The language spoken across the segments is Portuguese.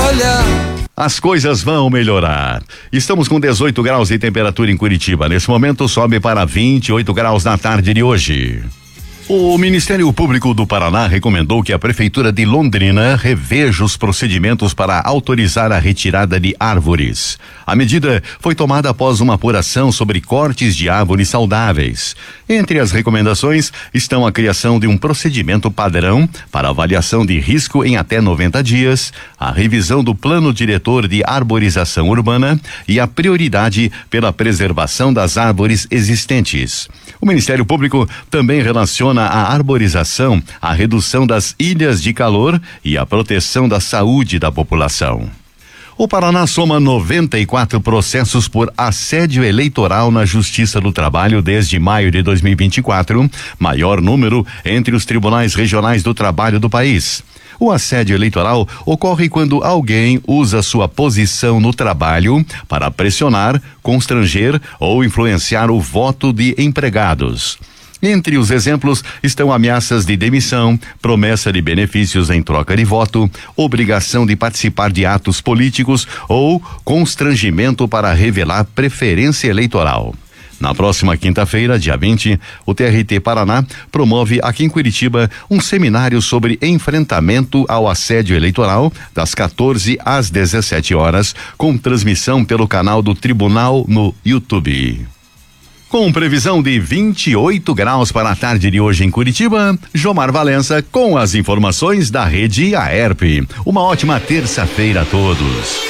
olhar. As coisas vão melhorar. Estamos com 18 graus de temperatura em Curitiba. Nesse momento sobe para 28 graus na tarde de hoje. O Ministério Público do Paraná recomendou que a Prefeitura de Londrina reveja os procedimentos para autorizar a retirada de árvores. A medida foi tomada após uma apuração sobre cortes de árvores saudáveis. Entre as recomendações estão a criação de um procedimento padrão para avaliação de risco em até 90 dias, a revisão do Plano Diretor de Arborização Urbana e a prioridade pela preservação das árvores existentes. O Ministério Público também relaciona a arborização, a redução das ilhas de calor e a proteção da saúde da população. O Paraná soma 94 processos por assédio eleitoral na Justiça do Trabalho desde maio de 2024, maior número entre os tribunais regionais do trabalho do país. O assédio eleitoral ocorre quando alguém usa sua posição no trabalho para pressionar, constranger ou influenciar o voto de empregados. Entre os exemplos estão ameaças de demissão, promessa de benefícios em troca de voto, obrigação de participar de atos políticos ou constrangimento para revelar preferência eleitoral. Na próxima quinta-feira, dia 20, o TRT Paraná promove aqui em Curitiba um seminário sobre enfrentamento ao assédio eleitoral das 14 às 17 horas, com transmissão pelo canal do Tribunal no YouTube. Com previsão de 28 graus para a tarde de hoje em Curitiba, Jomar Valença com as informações da Rede AERP. Uma ótima terça-feira a todos.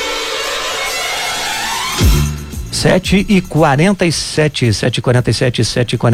7h47, 7h47, 7h47.